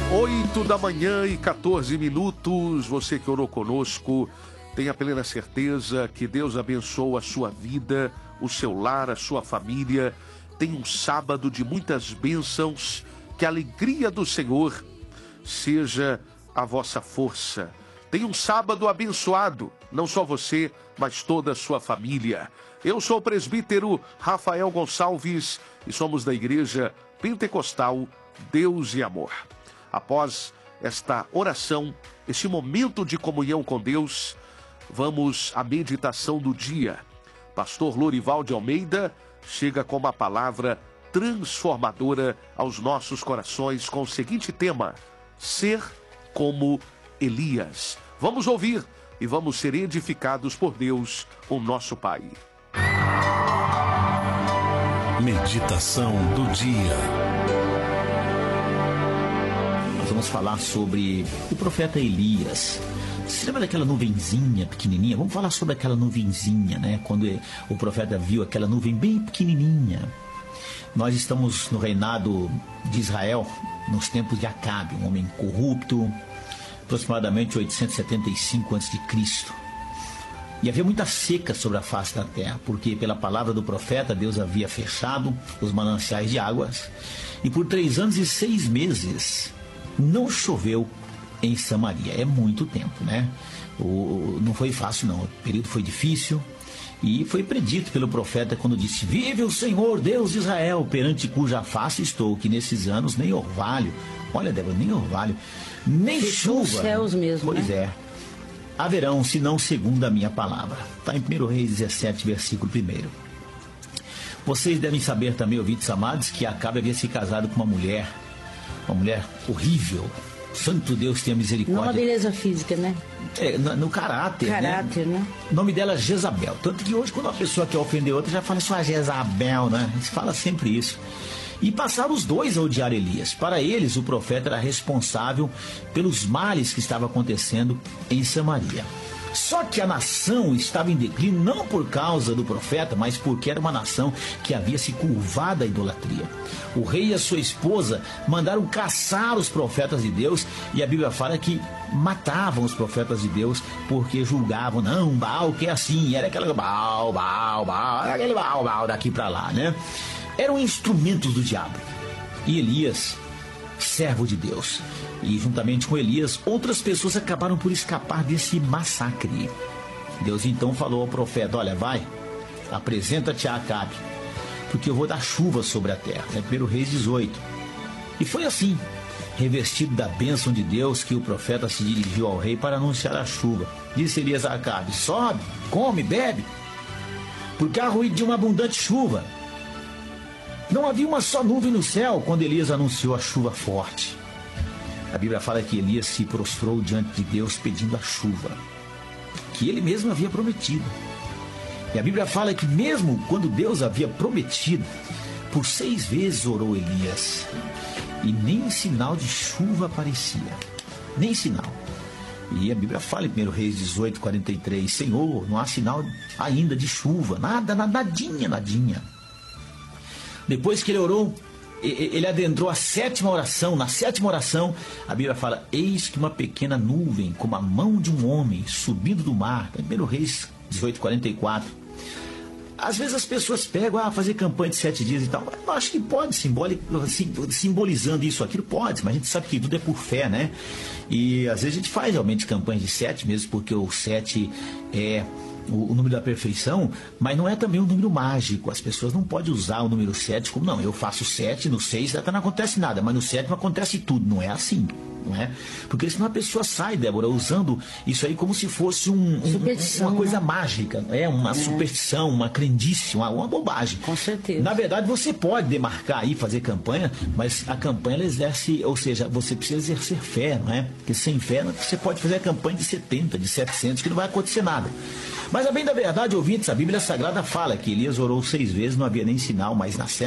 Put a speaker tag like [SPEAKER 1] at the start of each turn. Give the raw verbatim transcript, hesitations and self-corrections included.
[SPEAKER 1] Oito da manhã e quatorze minutos, você que orou conosco, tenha plena certeza que Deus abençoa a sua vida, o seu lar, a sua família. Tenha um sábado de muitas bênçãos, que a alegria do Senhor seja a vossa força. Tenha um sábado abençoado, não só você, mas toda a sua família. Eu sou o presbítero Rafael Gonçalves e somos da Igreja Pentecostal Deus e Amor. Após esta oração, este momento de comunhão com Deus, vamos à meditação do dia. Pastor Lorival de Almeida chega com uma palavra transformadora aos nossos corações com o seguinte tema: ser como Elias. Vamos ouvir e vamos ser edificados por Deus, o nosso Pai.
[SPEAKER 2] Meditação do dia.
[SPEAKER 3] Nós vamos falar sobre o profeta Elias. Você lembra daquela nuvenzinha pequenininha? Vamos falar sobre aquela nuvenzinha, né? Quando o profeta viu aquela nuvem bem pequenininha. Nós estamos no reinado de Israel, nos tempos de Acabe, um homem corrupto, aproximadamente oitocentos e setenta e cinco antes de Cristo. E havia muita seca sobre a face da terra, porque pela palavra do profeta, Deus havia fechado os mananciais de águas, e por três anos e seis meses não choveu em Samaria. É muito tempo, né? O, não foi fácil, não. O período foi difícil. E foi predito pelo profeta quando disse: vive o Senhor, Deus de Israel, perante cuja face estou, que nesses anos nem orvalho, olha, Débora, nem orvalho, nem
[SPEAKER 4] Fechou
[SPEAKER 3] chuva.
[SPEAKER 4] Os céus mesmo,
[SPEAKER 3] pois
[SPEAKER 4] né?
[SPEAKER 3] é. Haverão, senão segundo a minha palavra. Está em primeiro Reis dezessete, versículo primeiro. Vocês devem saber também, ouvintes amados, que Acabe havia se casado com uma mulher, uma mulher horrível. Santo Deus tenha misericórdia.
[SPEAKER 4] Não a beleza física, né?
[SPEAKER 3] É, no, no caráter,
[SPEAKER 4] Caráter, né? né?
[SPEAKER 3] O nome dela é Jezabel. Tanto que hoje, quando uma pessoa quer ofender outra, já fala só Jezabel, né? A gente fala sempre isso. E passaram os dois a odiar Elias. Para eles, o profeta era responsável pelos males que estavam acontecendo em Samaria. Só que a nação estava em declínio não por causa do profeta, mas porque era uma nação que havia se curvado à idolatria. O rei e a sua esposa mandaram caçar os profetas de Deus, e a Bíblia fala que matavam os profetas de Deus porque julgavam: não, Baal que é assim, era aquela Baal, Baal, Baal, era aquele Baal, Baal daqui para lá, né? Eram instrumentos do diabo. E Elias, servo de Deus, e juntamente com Elias, outras pessoas acabaram por escapar desse massacre. Deus então falou ao profeta: olha, vai, apresenta-te a Acabe, porque eu vou dar chuva sobre a terra. É primeiro Reis dezoito. E foi assim, revestido da bênção de Deus, que o profeta se dirigiu ao rei para anunciar a chuva. Disse Elias a Acabe: sobe, come, bebe, porque há ruído de uma abundante chuva. Não havia uma só nuvem no céu quando Elias anunciou a chuva forte. A Bíblia fala que Elias se prostrou diante de Deus pedindo a chuva, que ele mesmo havia prometido. E a Bíblia fala que mesmo quando Deus havia prometido, por seis vezes orou Elias, e nem sinal de chuva aparecia, nem sinal. E a Bíblia fala em primeiro Reis dezoito, quarenta e três, Senhor, não há sinal ainda de chuva, nada, nadinha, nadinha. Depois que ele orou, ele adentrou a sétima oração. Na sétima oração, a Bíblia fala: eis que uma pequena nuvem, como a mão de um homem, subindo do mar. primeiro Reis dezoito, quarenta e quatro. Às vezes as pessoas pegam a ah, fazer campanha de sete dias e tal. Eu acho que pode, simbolic, simbolizando isso, aquilo pode, mas a gente sabe que tudo é por fé, né? E às vezes a gente faz realmente campanha de sete, mesmo porque o sete é o, o número da perfeição, mas não é também um número mágico. As pessoas não podem usar o número sete como: não, eu faço sete, no seis até não acontece nada, mas no sete não acontece tudo. Não é assim, não é? Porque senão a pessoa sai, Débora, usando isso aí como se fosse um, um, uma coisa, né, mágica, é uma é. superstição, uma crendice, uma, uma bobagem.
[SPEAKER 4] Com certeza.
[SPEAKER 3] Na verdade, você pode demarcar aí, fazer campanha, mas a campanha ela exerce, ou seja, você precisa exercer fé, não é? Porque sem fé você pode fazer a campanha de setenta, de setecentos, que não vai acontecer nada. Mas a bem da verdade, ouvintes, a Bíblia Sagrada fala que Elias orou seis vezes, não havia nem sinal, mas na